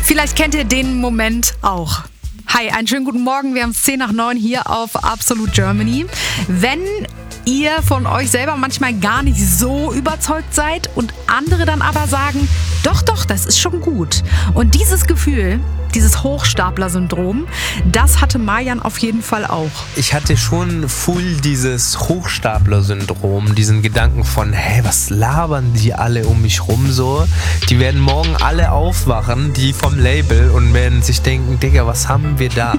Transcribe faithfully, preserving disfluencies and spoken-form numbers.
Vielleicht kennt ihr den Moment auch. Hi, einen schönen guten Morgen. Wir haben es zehn nach neun hier auf Absolute Germany. Wenn ihr von euch selber manchmal gar nicht so überzeugt seid und andere dann aber sagen, doch, doch, das ist schon gut. Und dieses Gefühl, dieses Hochstapler-Syndrom, das hatte Marjan auf jeden Fall auch. Ich hatte schon full dieses Hochstapler-Syndrom, diesen Gedanken von, hey, was labern die alle um mich rum so? Die werden morgen alle aufwachen, die vom Label, und werden sich denken, Digga, was haben wir da